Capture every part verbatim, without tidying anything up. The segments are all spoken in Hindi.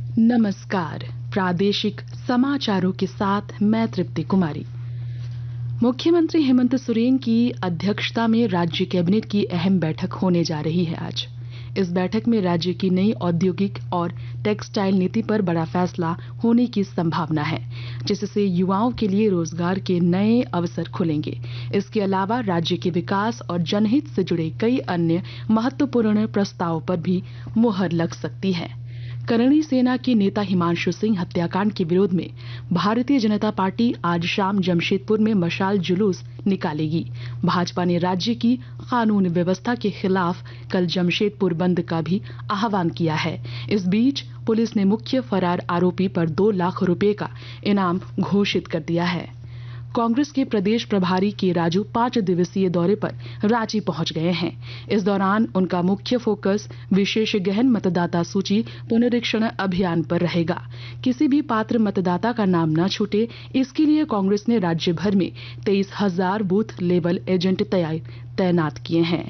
नमस्कार। प्रादेशिक समाचारों के साथ मैं तृप्ति कुमारी। मुख्यमंत्री हेमंत सोरेन की अध्यक्षता में राज्य कैबिनेट की अहम बैठक होने जा रही है आज। इस बैठक में राज्य की नई औद्योगिक और टेक्सटाइल नीति पर बड़ा फैसला होने की संभावना है, जिससे युवाओं के लिए रोजगार के नए अवसर खुलेंगे। इसके अलावा राज्य के विकास और जनहित से जुड़े कई अन्य महत्वपूर्ण प्रस्तावों पर भी मुहर लग सकती है। करणी सेना के नेता हिमांशु सिंह हत्याकांड के विरोध में भारतीय जनता पार्टी आज शाम जमशेदपुर में मशाल जुलूस निकालेगी। भाजपा ने राज्य की कानून व्यवस्था के खिलाफ कल जमशेदपुर बंद का भी आह्वान किया है। इस बीच पुलिस ने मुख्य फरार आरोपी पर दो लाख रुपए का इनाम घोषित कर दिया है। कांग्रेस के प्रदेश प्रभारी के राजू पांच दिवसीय दौरे पर रांची पहुंच गए हैं। इस दौरान उनका मुख्य फोकस विशेष गहन मतदाता सूची पुनरीक्षण अभियान पर रहेगा। किसी भी पात्र मतदाता का नाम न छूटे, इसके लिए कांग्रेस ने राज्य भर में तेईस हजार बूथ लेवल एजेंट तैनात किए हैं।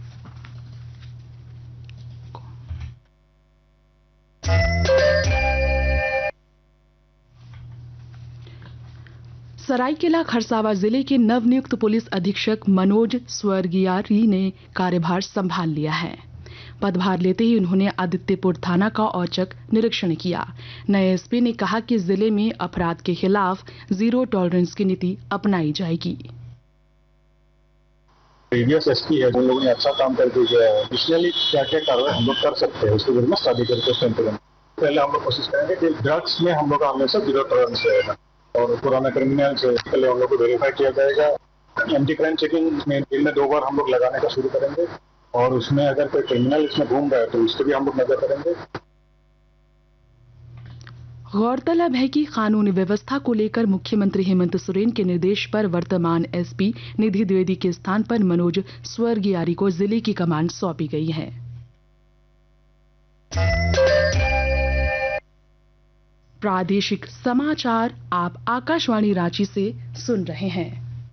सरायकेला खरसावां जिले के नवनियुक्त पुलिस अधीक्षक मनोज स्वर्गियारी ने कार्यभार संभाल लिया है। पदभार लेते ही उन्होंने आदित्यपुर थाना का औचक निरीक्षण किया। नए एसपी ने कहा कि जिले में अपराध के खिलाफ जीरो टॉलरेंस की नीति अपनाई जाएगी। प्रीवियस एसपी है, उन लोगों ने अच्छा काम करके गया है। पिछले क्या क्या कार्रवाई हम लोग कर सकते हैं, उसके बारे में स्टडी करके पहले हम लोग कोशिश करेंगे कि ड्रग्स में हम लोग का हमेशा जीरो टॉलरेंस रहेगा और पुराना क्रिमिनल से पहले हम लोग को वेरीफाई किया जाएगा। एंटी क्राइम चेकिंग में दिन में दो बार हम लोग लगाने का शुरू करेंगे और उसमें अगर कोई क्रिमिनल इसमें घूम रहा है तो उसको भी हम लोग नजर करेंगे। गौरतलब है कि कानून व्यवस्था को लेकर मुख्यमंत्री हेमंत सोरेन के निर्देश पर वर्तमान एसपी निधि द्विवेदी के स्थान पर मनोज स्वर्गियारी को जिले की कमान सौंपी गई है। प्रादेशिक समाचार आप आकाशवाणी रांची से सुन रहे हैं।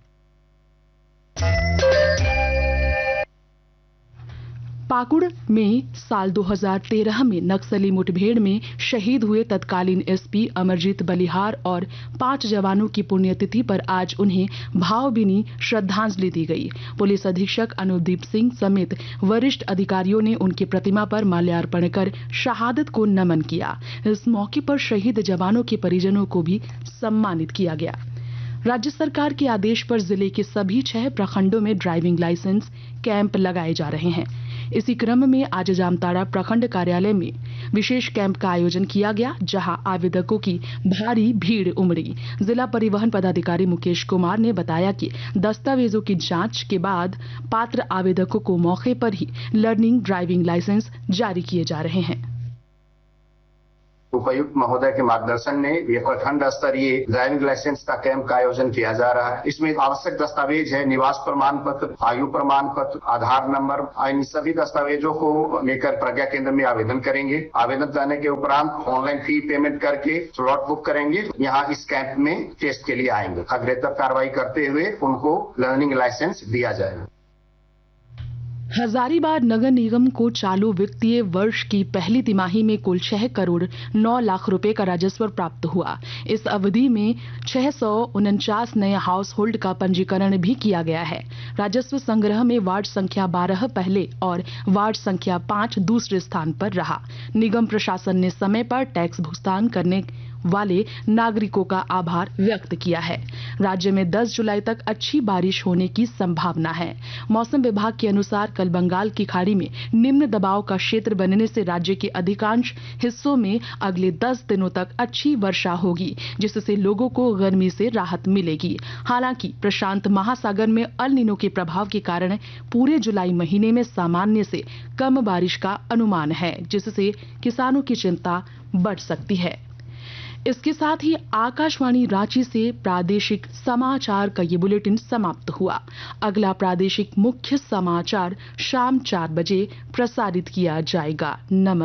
पाकुड़ में साल दो हज़ार तेरह में नक्सली मुठभेड़ में शहीद हुए तत्कालीन एसपी अमरजीत बलिहार और पांच जवानों की पुण्यतिथि पर आज उन्हें भावभीनी श्रद्धांजलि दी गई। पुलिस अधीक्षक अनुदीप सिंह समेत वरिष्ठ अधिकारियों ने उनकी प्रतिमा पर माल्यार्पण कर शहादत को नमन किया। इस मौके पर शहीद जवानों के परिजनों को भी सम्मानित किया गया। राज्य सरकार के आदेश पर जिले के सभी छह प्रखंडों में ड्राइविंग लाइसेंस कैंप लगाए जा रहे हैं। इसी क्रम में आज जामताड़ा प्रखंड कार्यालय में विशेष कैंप का आयोजन किया गया, जहां आवेदकों की भारी भीड़ उमड़ी। जिला परिवहन पदाधिकारी मुकेश कुमार ने बताया कि दस्तावेजों की जांच के बाद पात्र आवेदकों को मौके पर ही लर्निंग ड्राइविंग लाइसेंस जारी किए जा रहे हैं। उपायुक्त महोदय के मार्गदर्शन में ये प्रखंड स्तरीय ड्राइविंग लाइसेंस का कैंप का आयोजन किया जा रहा है। इसमें आवश्यक दस्तावेज है निवास प्रमाण पत्र, आयु प्रमाण पत्र, आधार नंबर। इन सभी दस्तावेजों को लेकर प्रज्ञा केंद्र में आवेदन करेंगे। आवेदन करने के उपरांत ऑनलाइन फी पेमेंट करके स्लॉट बुक करेंगे। यहाँ इस कैंप में टेस्ट के लिए आएंगे। अग्रेतर कार्रवाई करते हुए उनको लर्निंग लाइसेंस दिया जाएगा। हजारीबाग नगर निगम को चालू वित्तीय वर्ष की पहली तिमाही में कुल छह करोड़ नौ लाख रुपए का राजस्व प्राप्त हुआ। इस अवधि में छह सौ उनचास नए हाउस होल्ड का पंजीकरण भी किया गया है। राजस्व संग्रह में वार्ड संख्या बारह पहले और वार्ड संख्या पांच दूसरे स्थान पर रहा। निगम प्रशासन ने समय पर टैक्स भुगतान करने वाले नागरिकों का आभार व्यक्त किया है। राज्य में दस जुलाई तक अच्छी बारिश होने की संभावना है। मौसम विभाग के अनुसार कल बंगाल की खाड़ी में निम्न दबाव का क्षेत्र बनने से राज्य के अधिकांश हिस्सों में अगले दस दिनों तक अच्छी वर्षा होगी, जिससे लोगों को गर्मी से राहत मिलेगी। हालांकि प्रशांत महासागर में अल नीनो के प्रभाव के कारण पूरे जुलाई महीने में सामान्य से कम बारिश का अनुमान है, जिससे किसानों की चिंता बढ़ सकती है। इसके साथ ही आकाशवाणी रांची से प्रादेशिक समाचार का ये बुलेटिन समाप्त हुआ। अगला प्रादेशिक मुख्य समाचार शाम चार बजे प्रसारित किया जाएगा। नमस्कार।